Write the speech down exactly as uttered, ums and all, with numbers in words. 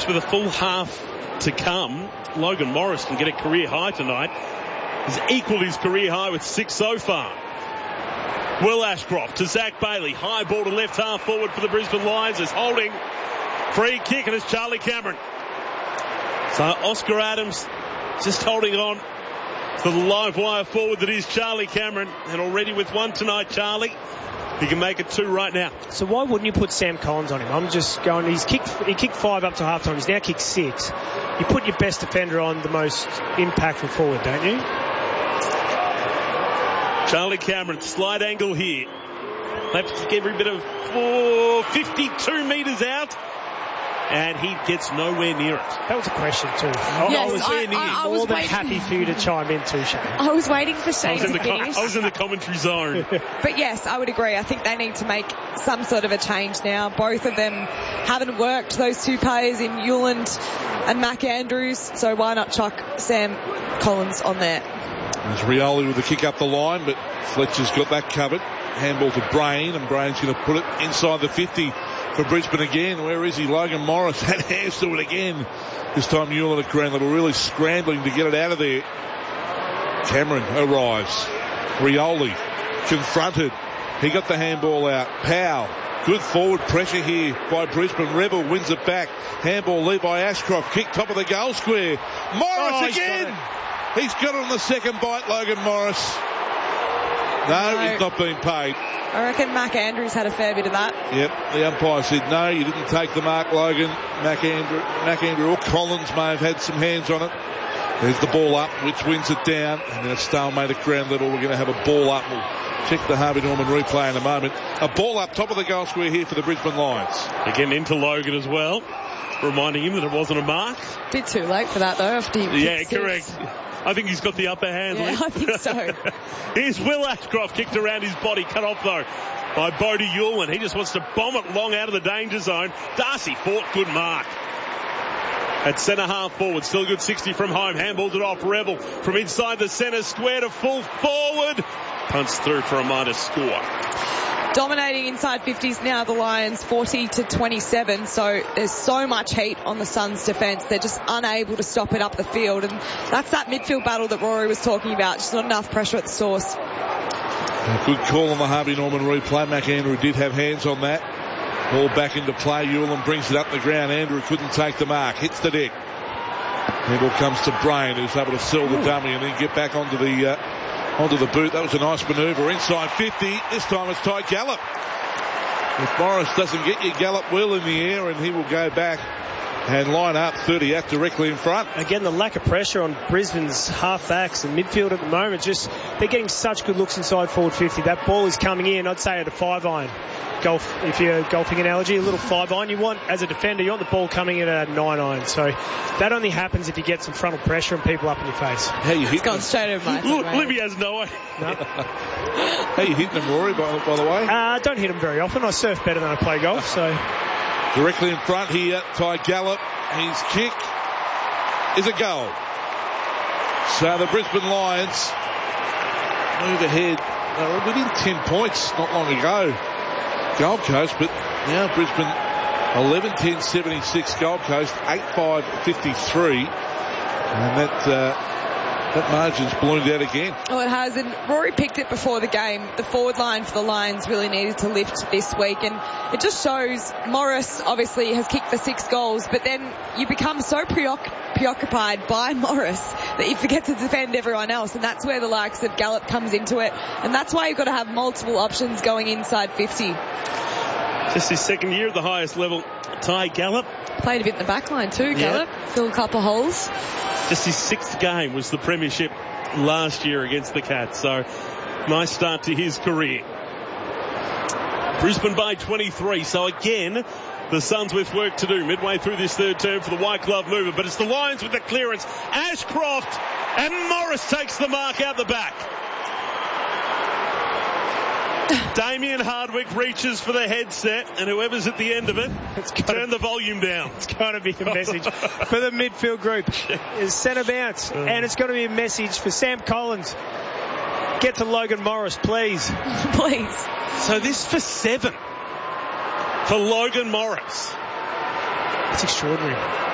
Just with a full half to come, Logan Morris can get a career high tonight. He's equalled his career high with six so far. Will Ashcroft to Zach Bailey. High ball to left half forward for the Brisbane Lions. Is holding. Free kick, and it's Charlie Cameron. So Oscar Adams just holding on to the live wire forward that is Charlie Cameron. And already with one tonight, Charlie, he can make it two right now. So why wouldn't you put Sam Collins on him? I'm just going, he's kicked, he kicked five up to half time. He's now kicked six. You put your best defender on the most impactful forward, don't you? Charlie Cameron, slight angle here. Left to get every bit of four, fifty-two metres out. And he gets nowhere near it. That was a question too. I, yes, I was, I, I, I more was than waiting. happy for you to chime in too, Shane. I was waiting for Shane to the finish. Com- I was in the commentary zone. But yes, I would agree. I think they need to make some sort of a change now. Both of them haven't worked, those two players in Yuland and Mac Andrews. So why not chuck Sam Collins on there? There's Rioli with the kick up the line, but Fletcher's got that covered. Handball to Brain, and Brain's going to put it inside the fifty for Brisbane again. Where is he? Logan Morris had hands to it again. This time Newland at ground level, really scrambling to get it out of there. Cameron arrives. Rioli confronted. He got the handball out. Powell. Good forward pressure here by Brisbane. Rebel wins it back. Handball lead by Ashcroft. Kick top of the goal square. Morris oh, he's again. got He's got it on the second bite, Logan Morris. No, No. he's not being paid. I reckon Mac Andrews had a fair bit of that. Yep, the umpire said no, you didn't take the mark, Logan. Mac Andrew, Mac Andrew or Collins may have had some hands on it. There's the ball up, which wins it down, and then a stalemate at ground level. We're going to have a ball up. We'll check the Harvey Norman replay in a moment. A ball up, top of the goal square here for the Brisbane Lions. Again into Logan as well, reminding him that it wasn't a mark. Bit too late for that though. After he Yeah, kicked six. correct. I think he's got the upper hand. Yeah, Liz. I think so. Here's Will Ashcroft, kicked around his body, cut off though by Bodie Yulman. He just wants to bomb it long out of the danger zone. Darcy fought, good mark. At centre half forward, still a good sixty from home. Handballs it off. Rebel from inside the centre square to full forward. Punts through for a minor score. Dominating inside fifties now, the Lions forty to twenty-seven. So there's so much heat on the Suns' defence. They're just unable to stop it up the field. And that's that midfield battle that Rory was talking about. Just not enough pressure at the source. A good call on the Harvey Norman replay. Mac Andrew did have hands on that. Ball back into play. Ewell brings it up the ground. Andrew couldn't take the mark. Hits the deck. Handball comes to Brain, who's able to sell the dummy and then get back onto the uh, onto the boot. That was a nice manoeuvre. Inside fifty. This time it's Ty Gallup. If Morris doesn't get you, Gallup will in the air, and he will go back and line up thirty out directly in front. Again, the lack of pressure on Brisbane's half-backs and midfield at the moment. Just they're getting such good looks inside forward fifty. That ball is coming in, I'd say, at a five-iron. Golf, if you're a golfing analogy, a little five-iron. You want, as a defender, you want the ball coming in at a nine-iron. So that only happens if you get some frontal pressure and people up in your face. How you It's hitting gone them? straight over my Look, head. Libby has no idea. No. How you hitting them, Rory, by, by the way? I uh, don't hit them very often. I surf better than I play golf, so... Directly in front here, Ty Gallup. His kick is a goal. So the Brisbane Lions move ahead. They were within ten points not long ago, Gold Coast, but now Brisbane eleven ten seventy-six, Gold Coast eight five fifty-three, and that uh, that margin's ballooned out again. Oh, it has, and Rory picked it before the game. The forward line for the Lions really needed to lift this week, and it just shows Morris obviously has kicked the six goals, but then you become so preoc- preoccupied by Morris that you forget to defend everyone else, and that's where the likes of Gallup comes into it, and that's why you've got to have multiple options going inside fifty. Just his second year at the highest level, Ty Gallup. Played a bit in the back line too, Gallup. Yeah. Filled a couple of holes. Just his sixth game was the premiership last year against the Cats. So nice start to his career. Brisbane by twenty-three. So again, the Suns with work to do midway through this third term for the white glove movement. But it's the Lions with the clearance. Ashcroft, and Morris takes the mark out the back. Damien Hardwick reaches for the headset, and whoever's at the end of it, It's got turn the volume down. It's going to be a message for the midfield group. Is centre bounce, and it's going to be a message for Sam Collins. Get to Logan Morris, please. Please. So this for seven for Logan Morris. It's extraordinary.